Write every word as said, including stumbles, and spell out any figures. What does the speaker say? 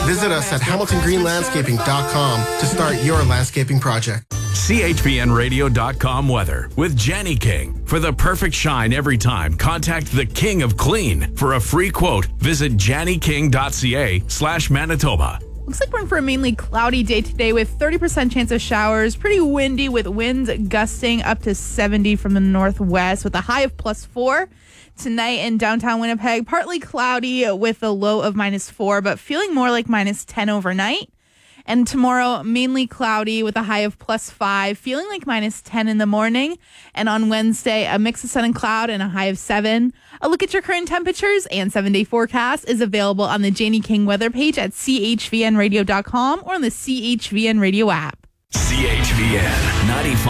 Visit us at hamilton green landscaping dot com to start your landscaping project. C H V N radio dot com weather with Janny King. For the perfect shine every time, contact the King of Clean. For a free quote, visit janny king dot c a slash Manitoba. Looks like we're in for a mainly cloudy day today with thirty percent chance of showers. Pretty windy with winds gusting up to seventy from the northwest with a high of plus four. Tonight in downtown Winnipeg, partly cloudy with a low of minus four, but feeling more like minus ten overnight. And tomorrow, mainly cloudy with a high of plus five, feeling like minus ten in the morning. And on Wednesday, a mix of sun and cloud and a high of seven. A look at your current temperatures and seven-day forecast is available on the Janny King weather page at c h v n radio dot com or on the C H V N radio app. C H V N ninety-five.